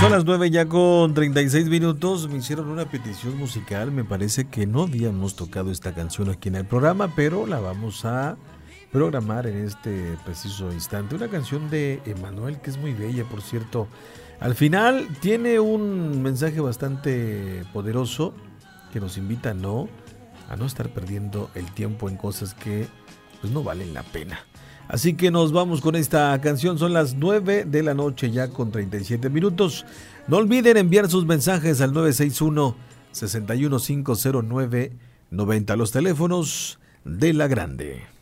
son las 9 ya con 36 minutos. Me hicieron una petición musical. Me parece que no habíamos tocado esta canción aquí en el programa, pero la vamos a programar en este preciso instante. Una canción de Emanuel que es muy bella, por cierto. Al final tiene un mensaje bastante poderoso que nos invita a no estar perdiendo el tiempo en cosas que pues no valen la pena. Así que nos vamos con esta canción. Son las 9 de la noche ya con 37 minutos. No olviden enviar sus mensajes al 961-6150990, los teléfonos de La Grande.